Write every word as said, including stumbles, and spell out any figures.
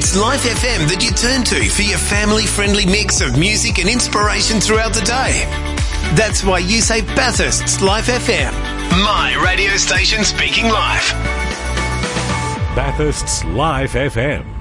It's Life F M that you turn to for your family-friendly mix of music and inspiration throughout the day. That's why you say Bathurst's Life F M. My radio station speaking life. Bathurst's Life F M.